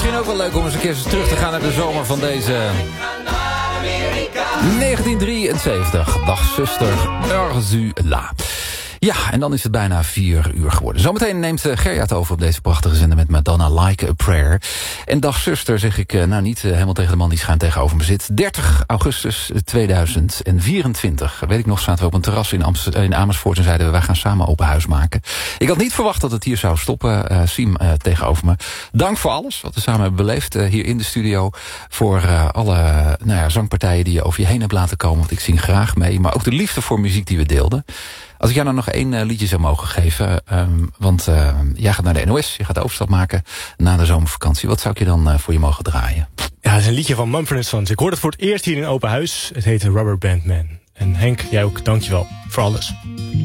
misschien ook wel leuk om eens een keer terug te gaan naar de zomer van deze 1973. Dag zuster Ursula. Ja, en dan is het bijna 4 uur geworden. Zometeen neemt Gerja het over op deze prachtige zender met Madonna Like a Prayer. En dag zuster zeg ik niet helemaal tegen de man die schuin tegenover me zit. 30 augustus 2024. Weet ik nog, zaten we op een terras in Amersfoort en zeiden we, wij gaan samen open huis maken. Ik had niet verwacht dat het hier zou stoppen. Siem tegenover me. Dank voor alles wat we samen hebben beleefd hier in de studio. Voor alle zangpartijen die je over je heen hebt laten komen. Want ik zing graag mee. Maar ook de liefde voor muziek die we deelden. Als ik jou nou nog 1 liedje zou mogen geven, want jij gaat naar de NOS, je gaat de overstap maken na de zomervakantie. Wat zou ik je dan voor je mogen draaien? Ja, het is een liedje van Mumford & Sons. Ik hoorde het voor het eerst hier in Open Huis. Het heet Rubber Band Man. En Henk, jij ook, dankjewel voor alles.